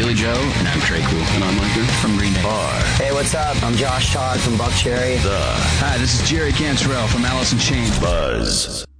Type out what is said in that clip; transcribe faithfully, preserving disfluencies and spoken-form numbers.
Billy Joe. And I'm Trey Cool. And I'm Arthur from Green Day. Bar. Hey, what's up? I'm Josh Todd from Buckcherry. The. Hi, this is Jerry Cantrell from Alice in Chains. Buzz.